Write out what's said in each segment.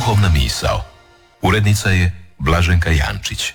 Duhovna misao. Urednica je Blaženka Jančić.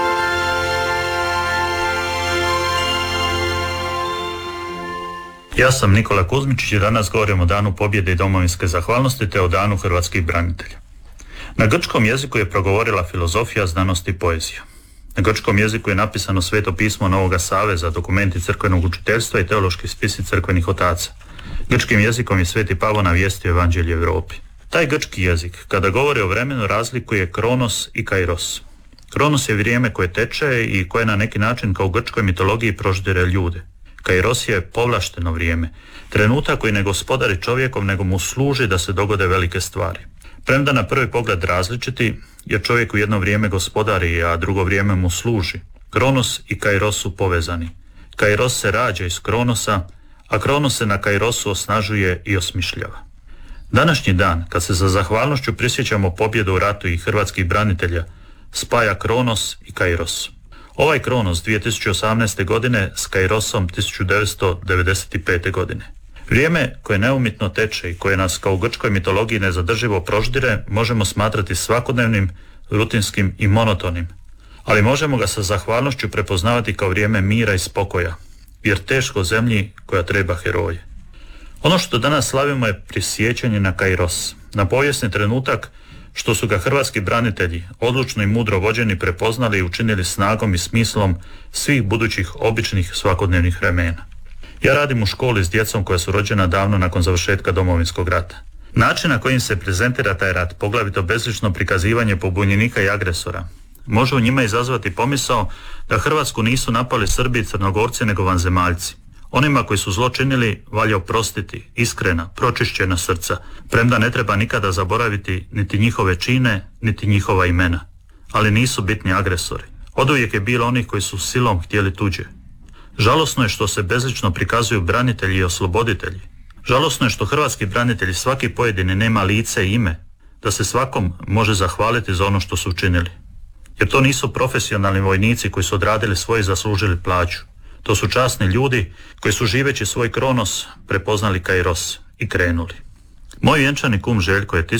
Ja sam Nikola Kuzmičić i danas govorim o Danu pobjede i domovinske zahvalnosti te o Danu hrvatskih branitelja. Na grčkom jeziku je progovorila filozofija, znanost i poezija. Na grčkom jeziku je napisano Sveto pismo Novoga Saveza, dokumenti crkvenog učiteljstva i teološki spisi crkvenih otaca. Grčkim jezikom je Sveti Pavao navijestio evanđelje Europi. Taj grčki jezik, kada govori o vremenu, razlikuje kronos i kairos. Kronos je vrijeme koje teče i koje na neki način kao u grčkoj mitologiji proždire ljude. Kairos je povlašteno vrijeme, trenutak koji ne gospodari čovjekom nego mu služi da se dogode velike stvari. Premda na prvi pogled različiti, jer čovjek u jedno vrijeme gospodari, a drugo vrijeme mu služi. Kronos i kairos su povezani. Kairos se rađa iz kronosa, a kronos se na kairosu osnažuje i osmišljava. Današnji dan, kad se za zahvalnošću prisjećamo pobjedu u ratu i hrvatskih branitelja, spaja kronos i kairos. Ovaj kronos 2018. godine s kairosom 1995. godine. Vrijeme koje neumitno teče i koje nas kao u grčkoj mitologiji nezadrživo proždire možemo smatrati svakodnevnim, rutinskim i monotonim, ali možemo ga sa zahvalnošću prepoznavati kao vrijeme mira i spokoja, jer teško zemlji koja treba heroje. Ono što danas slavimo je prisjećanje na kairos, na povijesni trenutak što su ga hrvatski branitelji, odlučno i mudro vođeni, prepoznali i učinili snagom i smislom svih budućih običnih svakodnevnih vremena. Ja radim u školi s djecom koja su rođena davno nakon završetka Domovinskog rata. Način na kojim se prezentira taj rat, poglavito bezlično prikazivanje pobunjenika i agresora, može u njima izazvati pomisao da Hrvatsku nisu napali Srbi i Crnogorci nego vanzemaljci. Onima koji su zlo činili valja oprostiti, iskrena, pročišćena srca, premda ne treba nikada zaboraviti niti njihove čine, niti njihova imena. Ali nisu bitni agresori. Oduvijek je bilo onih koji su silom htjeli tuđe. Žalosno je što se bezlično prikazuju branitelji i osloboditelji. Žalosno je što hrvatski branitelji svaki pojedini nema lice i ime, da se svakom može zahvaliti za ono što su učinili. Jer to nisu profesionalni vojnici koji su odradili svoje i zaslužili plaću. To su časni ljudi koji su živeći svoj kronos prepoznali kairos i krenuli. Moj vjenčani kum Željko je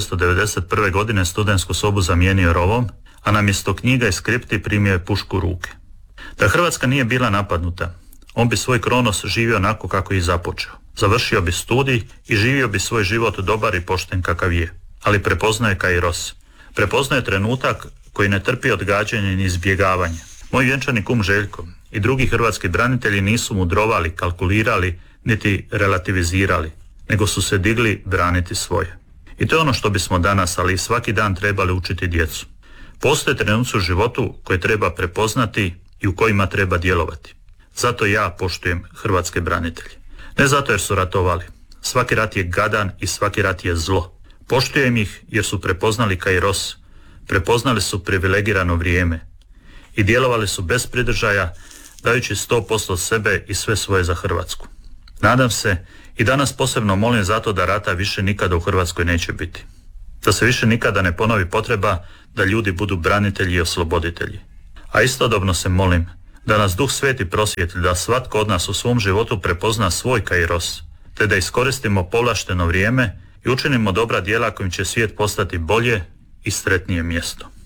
1991. godine studentsku sobu zamijenio rovom, a namjesto knjiga i skripti primio je pušku u ruke. Da Hrvatska nije bila napadnuta, on bi svoj kronos živio onako kako je i započeo. Završio bi studij i živio bi svoj život dobar i pošten kakav je. Ali prepoznaje kairos. Prepoznaje trenutak koji ne trpi odgađanje ni izbjegavanje. Moj vjenčani kum Željko i drugi hrvatski branitelji nisu mudrovali, kalkulirali, niti relativizirali, nego su se digli braniti svoje. I to je ono što bismo danas, ali i svaki dan trebali učiti djecu. Postoje trenuci u životu koje treba prepoznati i u kojima treba djelovati. Zato ja poštujem hrvatske branitelje. Ne zato jer su ratovali. Svaki rat je gadan i svaki rat je zlo. Poštujem ih jer su prepoznali kairos, prepoznali su privilegirano vrijeme i djelovali su bez pridržaja, dajući 100% sebe i sve svoje za Hrvatsku. Nadam se i danas posebno molim zato da rata više nikada u Hrvatskoj neće biti. Da se više nikada ne ponovi potreba da ljudi budu branitelji i osloboditelji. A istodobno se molim da nas Duh Sveti prosvijetli, da svatko od nas u svom životu prepozna svoj kairos, te da iskoristimo povlašteno vrijeme i učinimo dobra djela kojim će svijet postati bolje i sretnije mjesto.